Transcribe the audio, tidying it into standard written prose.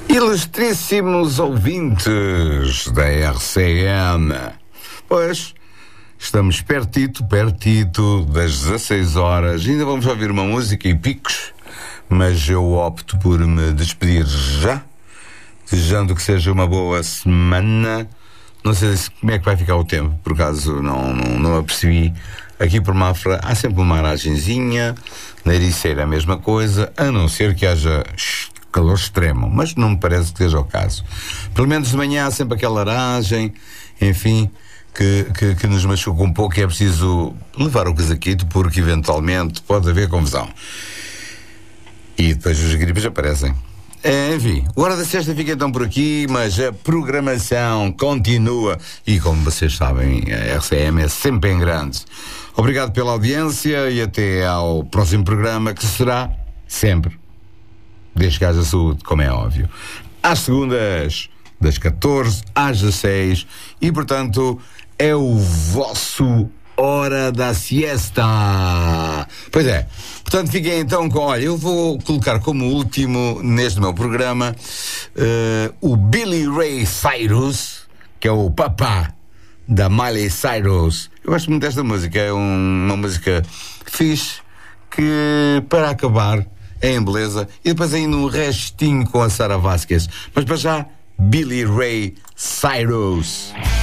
Ilustríssimos ouvintes da RCM, pois estamos pertito das 16 horas. Ainda vamos ouvir uma música e picos, mas eu opto por me despedir já, desejando que seja uma boa semana. Não sei como é que vai ficar o tempo, por acaso não apercebi. Aqui por Mafra há sempre uma aragenzinha, na Ericeira a mesma coisa, a não ser que haja calor extremo, mas não me parece que seja o caso. Pelo menos de manhã há sempre aquela aragem, enfim, que nos machuca um pouco e é preciso levar o casaquito porque eventualmente pode haver confusão. E depois os gripes aparecem. Enfim, o Hora da Sexta fica então por aqui, mas a programação continua e, como vocês sabem, a RCM é sempre em grande. Obrigado pela audiência e até ao próximo programa, que será sempre, desde que haja saúde, como é óbvio, às segundas, das 14 às 16, e portanto é o vosso Hora da Siesta. Pois é, portanto fiquem então com, olha, eu vou colocar como último neste meu programa o Billy Ray Cyrus, que é o papá da Miley Cyrus. Eu gosto muito desta música, é uma música fixe, que para acabar é em beleza, e depois ainda um restinho com a Sara Vasquez. Mas para já, Billy Ray Cyrus.